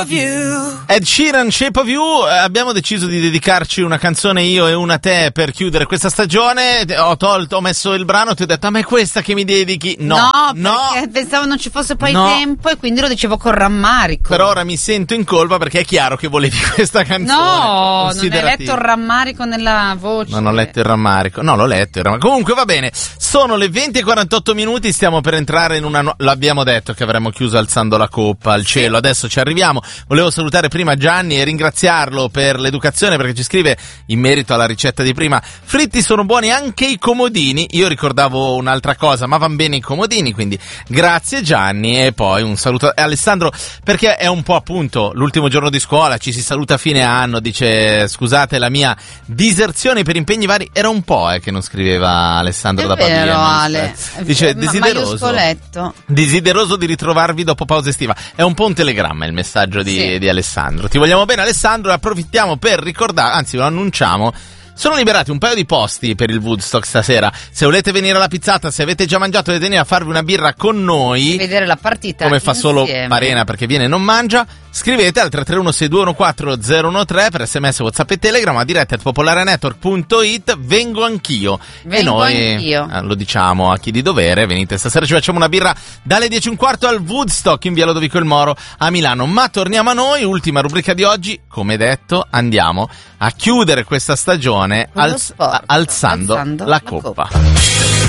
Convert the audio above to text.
of You. Ed Sheeran, Shape of You. Abbiamo deciso di dedicarci una canzone io e una a te per chiudere questa stagione. Ho messo il brano, ti ho detto: ma è questa che mi dedichi? No, perché pensavo non ci fosse poi tempo e quindi lo dicevo con rammarico. Per ora mi sento in colpa perché è chiaro che volevi questa canzone. No, non hai letto il rammarico nella voce. Non ho letto il rammarico. No, l'ho letto il rammarico. Comunque va bene. Sono le 20:48 minuti, stiamo per entrare in una l'abbiamo detto che avremmo chiuso alzando la coppa al cielo. Adesso ci arriviamo. Volevo salutare prima Gianni e ringraziarlo per l'educazione, perché ci scrive in merito alla ricetta di prima: fritti sono buoni anche i comodini. Io ricordavo un'altra cosa, ma van bene i comodini, quindi grazie Gianni. E poi un saluto a Alessandro, perché è un po' appunto l'ultimo giorno di scuola, ci si saluta a fine anno, dice: scusate la mia diserzione per impegni vari. Era un po' che non scriveva Alessandro da Pavia. Ale. Dice desideroso di ritrovarvi dopo pausa estiva. È un po' un telegramma il messaggio di Alessandro. Ti vogliamo bene Alessandro, e approfittiamo per ricordare, anzi lo annunciamo, sono liberati un paio di posti per il Woodstock stasera. Se volete venire alla pizzata, se avete già mangiato e venire a farvi una birra con noi, vedere la partita come fa solo Marena perché viene e non mangia, scrivete al 331-6214-013 per SMS, WhatsApp e Telegram, a diretta@popolarenetwork.it. Vengo anch'io. E noi lo diciamo a chi di dovere: venite stasera, ci facciamo una birra dalle 10:15 al Woodstock in via Lodovico il Moro a Milano. Ma torniamo a noi, ultima rubrica di oggi. Come detto, andiamo a chiudere questa stagione alzando la coppa.